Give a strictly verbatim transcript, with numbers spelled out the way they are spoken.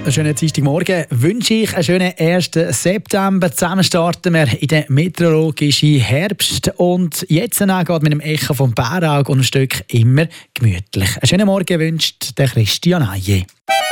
Einen schönen Dienstagmorgen wünsche ich, einen schönen ersten September. Zusammen starten wir in den meteorologischen Herbst. Und jetzt geht mit dem Echo vom Bärauge und ein Stück immer gemütlich. Einen schönen Morgen wünscht der Christian Haye.